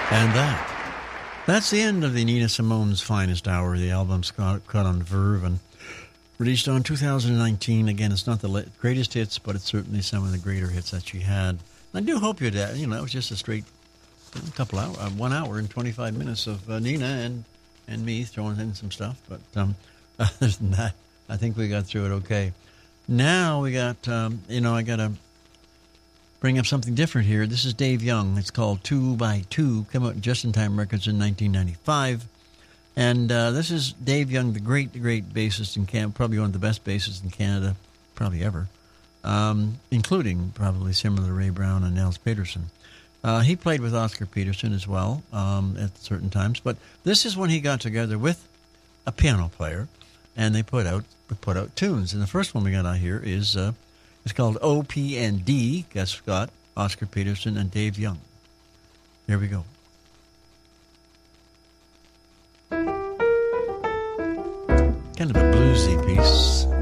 And that's the end of the Nina Simone's Finest Hour. The album's cut on Verve and released on 2019. Again, it's not the greatest hits, but it's certainly some of the greater hits that she had. I do hope it was just a straight couple hours, 1 hour and 25 minutes of Nina and me throwing in some stuff. But other than that, I think we got through it okay. Now we got, I got to bring up something different here. This is Dave Young. It's called 2 by 2. Came out Just in Time Records in 1995. And this is Dave Young, the great bassist in Canada, probably one of the best bassists in Canada, probably ever, including probably similar to Ray Brown and Nels Peterson. He played with Oscar Peterson as well at certain times, but this is when he got together with a piano player, and they put out tunes. And the first one we got out here is it's called OP&D. Gus Scott, Oscar Peterson, and Dave Young. Here we go. Kind of a bluesy piece.